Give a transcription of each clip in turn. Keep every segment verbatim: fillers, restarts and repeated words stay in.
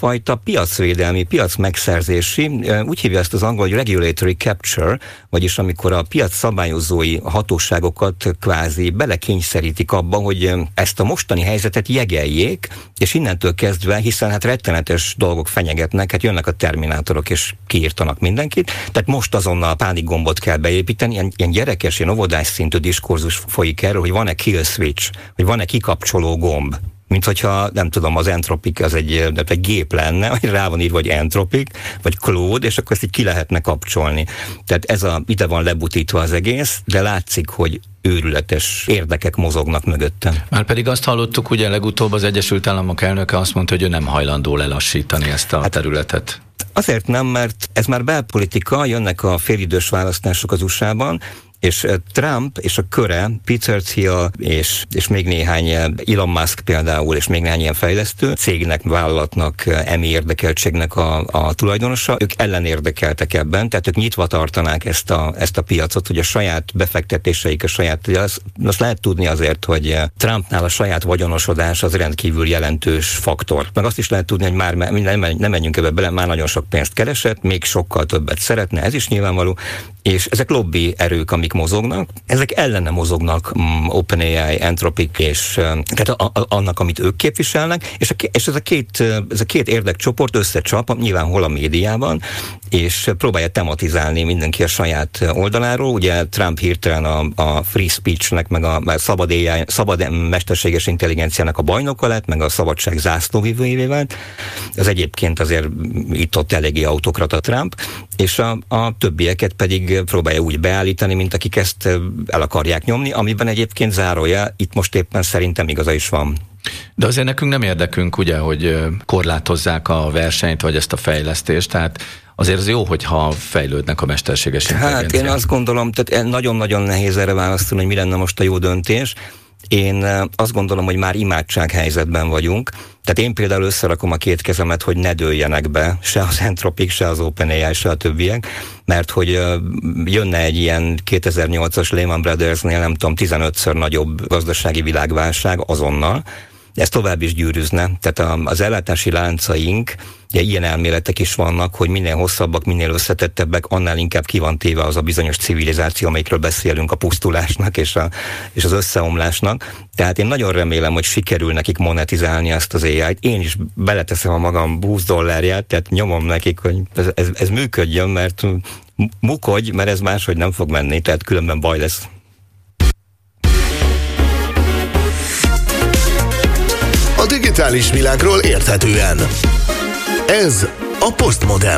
egyfajta piacvédelmi, piac megszerzési, úgy hívja ezt az angol, hogy regulatory capture, vagyis amikor a piac szabályozói hatóságokat kvázi belekényszerítik abba, hogy ezt a mostani helyzetet jegeljék, és innentől kezdve, hiszen hát rettenetes dolgok fenyegetnek, hát jönnek a terminátorok és kiírtanak mindenkit, tehát most azonnal a pánikgombot kell beépíteni, ilyen, ilyen gyerekes, ilyen óvodás szintű diskurzus folyik erről, hogy van-e kill switch, hogy van-e kikapcsoló gomb. Mint hogyha, nem tudom, az Anthropic az egy, egy gép lenne, vagy rá van írva, hogy Anthropic, vagy Claude, és akkor ezt így ki lehetne kapcsolni. Tehát ez a, ide van lebutítva az egész, de látszik, hogy őrületes érdekek mozognak mögöttem. Már pedig azt hallottuk, ugye legutóbb az Egyesült Államok elnöke azt mondta, hogy ő nem hajlandó lelassítani ezt a hát, területet. Azért nem, mert ez már belpolitika, jönnek a félidős választások az u es á-ban, és Trump és a köre, Peter Thiel és, és még néhány, Elon Musk például, és még néhány ilyen fejlesztő cégnek, vállalatnak, emi érdekeltségnek a, a tulajdonosa, ők ellenérdekeltek ebben, tehát ők nyitva tartanák ezt a, ezt a piacot, hogy a saját befektetéseik, a saját, azt, azt lehet tudni azért, hogy Trumpnál a saját vagyonosodás az rendkívül jelentős faktor. Meg azt is lehet tudni, hogy már nem, nem menjünk ebbe bele, már nagyon sok pénzt keresett, még sokkal többet szeretne, ez is nyilvánvaló, és ezek lobby erők, amik mozognak, ezek ellene mozognak um, OpenAI, Anthropic, és uh, tehát a, a, annak, amit ők képviselnek, és, a, és ez, a két, ez a két érdekcsoport összecsap, nyilván hol a médiában, és próbálja tematizálni mindenki a saját oldaláról. Ugye Trump hirtelen a, a free speechnek, meg a szabad, á i, szabad mesterséges intelligenciának a bajnoka lett, meg a szabadság zászlóvivőjévé vált. Ez egyébként azért itt-ott eléggé autokrata Trump, és a, a többieket pedig próbálja úgy beállítani, mint akik ezt el akarják nyomni, amiben egyébként zárója, itt most éppen szerintem igaza is van. De azért nekünk nem érdekünk, ugye, hogy korlátozzák a versenyt, vagy ezt a fejlesztést, tehát azért az jó, hogyha fejlődnek a mesterséges intelligenciák. Hát én azt gondolom, tehát nagyon-nagyon nehéz erre választani, hogy mi lenne most a jó döntés. Én azt gondolom, hogy már imádsághelyzetben vagyunk. Tehát én például összerakom a két kezemet, hogy ne dőljenek be, se az Anthropic, se az OpenAI, se a többiek, mert hogy jönne egy ilyen kétezer-nyolcas Lehman Brothersnél, nem tudom, tizenötször nagyobb gazdasági világválság azonnal, ez tovább is gyűrűzne. Tehát az ellátási láncaink, ugye ilyen elméletek is vannak, hogy minél hosszabbak, minél összetettebbek, annál inkább ki van téve az a bizonyos civilizáció, amelyikről beszélünk, a pusztulásnak és, a, és az összeomlásnak. Tehát én nagyon remélem, hogy sikerül nekik monetizálni ezt az á i-t. Én is beleteszem a magam húsz dollárját, tehát nyomom nekik, hogy ez, ez, ez működjön, mert mukodj, mert ez máshogy nem fog menni, tehát különben baj lesz. A digitális világról érthetően. Ez a Postmodem.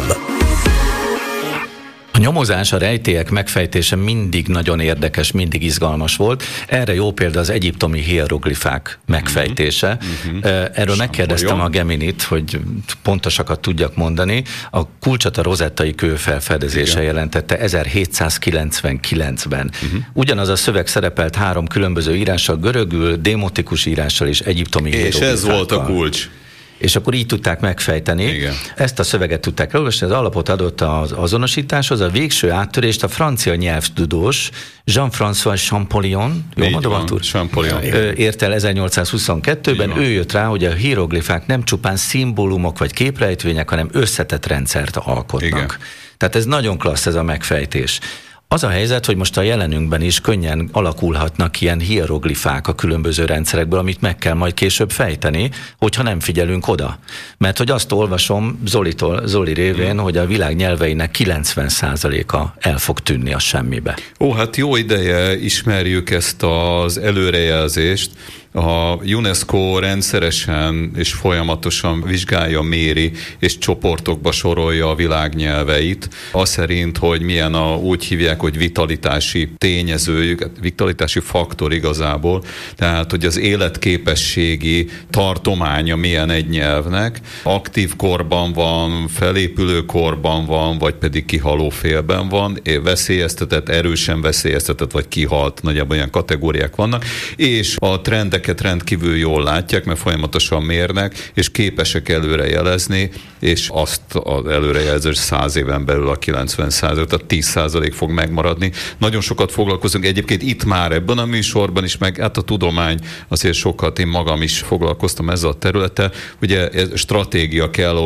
A nyomozás, a rejtélyek megfejtése mindig nagyon érdekes, mindig izgalmas volt. Erre jó példa az egyiptomi hieroglifák megfejtése. Mm-hmm. Erről Sampolyon. Megkérdeztem a Geminit, hogy pontosakat tudjak mondani. A kulcsot a rozettai kő felfedezése Igen. jelentette ezerhétszázkilencvenkilencben. Mm-hmm. Ugyanaz a szöveg szerepelt három különböző írással, görögül, démotikus írással és egyiptomi hieroglifákkal. És ez volt a kulcs. És akkor így tudták megfejteni. Igen. Ezt a szöveget tudták elolvasni, az alapot adott az azonosításhoz, a végső áttörést a francia nyelvtudós Jean-François Champollion, jól mondom, Artur? Champollion. Ért el ezernyolcszázhuszonkettőben, ő jött rá, hogy a hieroglifák nem csupán szimbólumok vagy képrejtvények, hanem összetett rendszert alkotnak. Igen. Tehát ez nagyon klassz, ez a megfejtés. Az a helyzet, hogy most a jelenünkben is könnyen alakulhatnak ilyen hieroglifák a különböző rendszerekből, amit meg kell majd később fejteni, hogyha nem figyelünk oda. Mert hogy azt olvasom Zolitól, Zoli révén, mm. hogy a világ nyelveinek kilencven százaléka el fog tűnni a semmibe. Ó, hát jó ideje ismerjük ezt az előrejelzést. A UNESCO rendszeresen és folyamatosan vizsgálja, méri és csoportokba sorolja a világ nyelveit. Az szerint, hogy milyen a, úgy hívják, hogy vitalitási tényezőjük, vitalitási faktor igazából, tehát, hogy az életképességi tartománya milyen egy nyelvnek. Aktív korban van, felépülő korban van, vagy pedig kihaló félben van, veszélyeztetett, erősen veszélyeztetett, vagy kihalt, nagyjából olyan kategóriák vannak, és a trendek rendkívül jól látják, mert folyamatosan mérnek, és képesek előrejelezni, és azt az előrejelzés száz éven belül a kilencven százalék, tehát tíz százalék fog megmaradni. Nagyon sokat foglalkozunk egyébként itt már ebben a műsorban is, meg hát a tudomány azért sokat, én magam is foglalkoztam ezzel a területtel, ugye stratégia kell